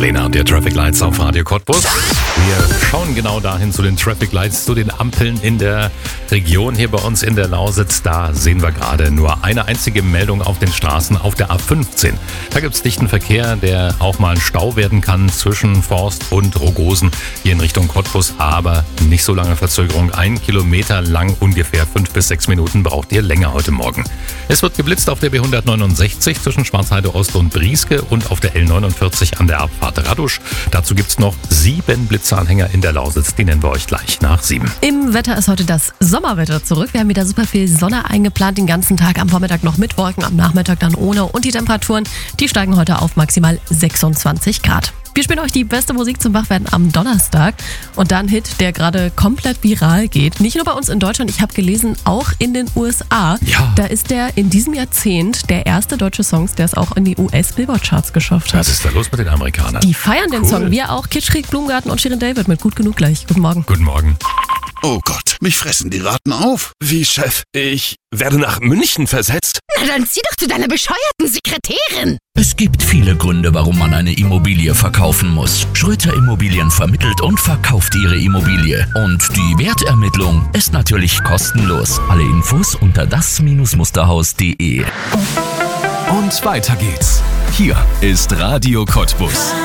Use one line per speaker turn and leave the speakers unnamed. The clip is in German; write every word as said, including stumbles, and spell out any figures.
Lena und der Traffic Lights auf Radio Cottbus. Wir schauen genau dahin zu den Traffic Lights, zu den Ampeln in der Region hier bei uns in der Lausitz. Da sehen wir gerade nur eine einzige Meldung auf den Straßen auf der A fünfzehn. Da gibt es dichten Verkehr, der auch mal ein Stau werden kann zwischen Forst und Rogosen hier in Richtung Cottbus. Aber nicht so lange Verzögerung. Ein Kilometer lang, ungefähr fünf bis sechs Minuten braucht ihr länger heute Morgen. Es wird geblitzt auf der B hundertneunundsechzig zwischen Schwarzheide Ost und Brieske und auf der L neunundvierzig an der Abfahrt Radusch. Dazu gibt es noch sieben Blitzeanhänger in der Lausitz. Die nennen wir euch gleich nach sieben.
Im Wetter ist heute das Sommerwetter zurück. Wir haben wieder super viel Sonne eingeplant, den ganzen Tag. Am Vormittag noch mit Wolken, am Nachmittag dann ohne. Und die Temperaturen, die steigen heute auf maximal sechsundzwanzig Grad. Wir spielen euch die beste Musik zum Wachwerden am Donnerstag. Und dann ein Hit, der gerade komplett viral geht. Nicht nur bei uns in Deutschland, ich habe gelesen, auch in den U S A.
Ja.
Da ist der in diesem Jahrzehnt der erste deutsche Song, der es auch in die U S-Billboard-Charts geschafft hat.
Was ist da los mit den Amerikanern?
Die feiern den
Cool.
Song. Wir auch. Kitschkrieg, Blumengarten und Shirin David mit Gut genug gleich. Guten Morgen.
Guten Morgen.
Oh Gott, mich fressen die Ratten auf.
Wie, Chef? Ich werde nach München versetzt?
Na dann zieh doch zu deiner bescheuerten Sekretärin.
Es gibt viele Gründe, warum man eine Immobilie verkaufen muss. Schröter Immobilien vermittelt und verkauft ihre Immobilie. Und die Wertermittlung ist natürlich kostenlos. Alle Infos unter das Musterhaus punkt de.
Und weiter geht's. Hier ist Radio Cottbus.